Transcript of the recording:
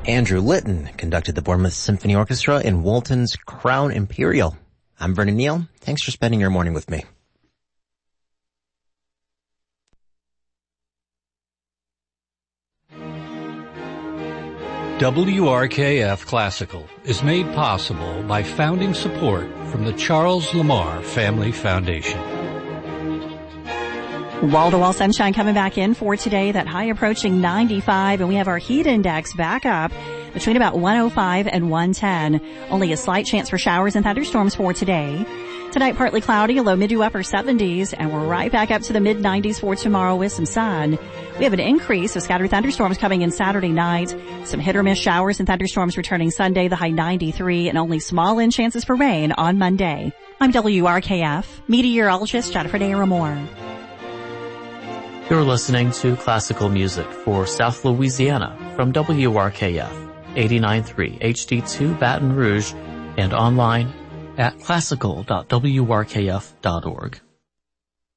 Andrew Litton conducted the Bournemouth Symphony Orchestra in Walton's Crown Imperial. I'm Vernon Neal. Thanks for spending your morning with me. WRKF Classical is made possible by founding support from the Charles Lamar Family Foundation. Wall-to-wall sunshine coming back in for today, that high approaching 95, and we have our heat index back up between about 105 and 110. Only a slight chance for showers and thunderstorms for today. Tonight, partly cloudy, a low mid to upper 70s, and we're right back up to the mid-90s for tomorrow with some sun. We have an increase of scattered thunderstorms coming in Saturday night. Some hit-or-miss showers and thunderstorms returning Sunday, the high 93, and only small-in chances for rain on Monday. I'm WRKF meteorologist Jennifer Daramore. You're listening to classical music for South Louisiana from WRKF 89.3 HD2 Baton Rouge and online at classical.wrkf.org.